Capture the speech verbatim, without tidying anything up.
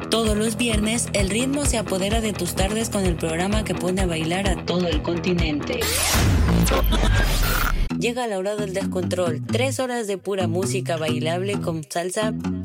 Todos los viernes, el ritmo se apodera de tus tardes con el programa que pone a bailar a todo el continente. Llega la hora del descontrol, tres horas de pura música bailable con salsa,